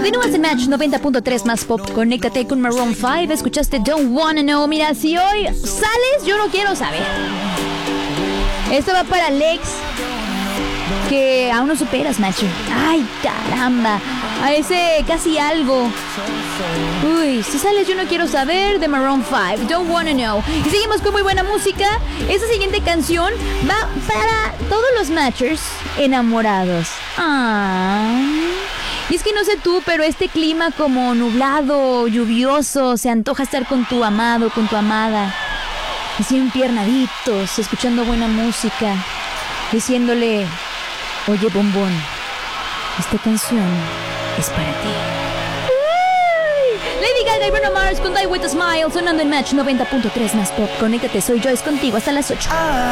Continúas en Match 90.3 más pop. Conéctate con Maroon 5. Escuchaste Don't Wanna Know. Mira, si hoy sales, yo no quiero saber. Esto va para Lex, que aún no superas, macho. Ay, caramba. A ese casi algo. Uy, si sales yo no quiero saber, de Maroon 5, Don't Wanna Know. Y seguimos con muy buena música. Esta siguiente canción va para todos los matchers enamorados. Y es que no sé tú, pero este clima como nublado, lluvioso, se antoja estar con tu amado, con tu amada, así empiernaditos, escuchando buena música, diciéndole: oye, bombón, esta canción es para ti. Lady Gaga y Bruno Mars con Die With A Smile, sonando en Match 90.3 más pop. Conéctate, soy Joyce contigo hasta las 8.